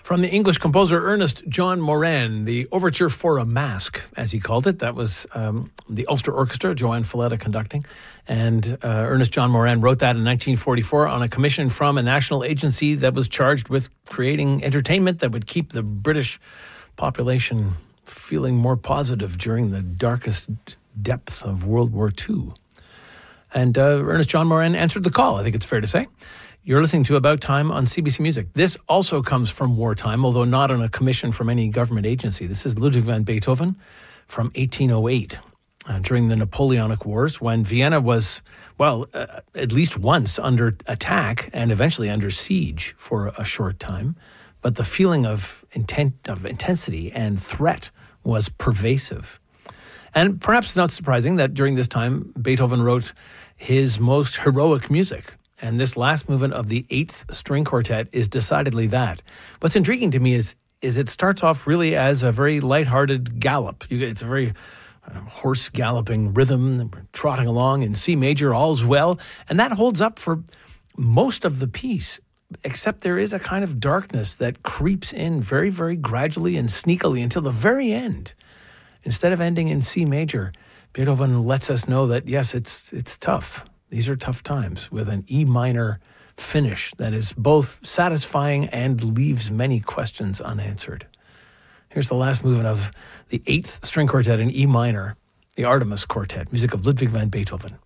From the English composer Ernest John Moran, the Overture for a Mask, as he called it. That was the Ulster Orchestra, Joanne Falletta conducting. And Ernest John Moran wrote that in 1944 on a commission from a national agency that was charged with creating entertainment that would keep the British population feeling more positive during the darkest depths of World War II. And Ernest John Moran answered the call, I think it's fair to say. You're listening to About Time on CBC Music. This also comes from wartime, although not on a commission from any government agency. This is Ludwig van Beethoven from 1808, during the Napoleonic Wars, when Vienna was, at least once under attack and eventually under siege for a short time. But the feeling of intensity and threat was pervasive. And perhaps not surprising that during this time, Beethoven wrote his most heroic music. And this last movement of the 8th String Quartet is decidedly that. What's intriguing to me is it starts off really as a very lighthearted gallop. It's a very horse galloping rhythm, trotting along in C major, all's well. And that holds up for most of the piece, except there is a kind of darkness that creeps in very, very gradually and sneakily until the very end. Instead of ending in C major, Beethoven lets us know that, yes, it's tough. These are tough times, with an E minor finish that is both satisfying and leaves many questions unanswered. Here's the last movement of the 8th String Quartet in E minor, the Artemis Quartet, music of Ludwig van Beethoven.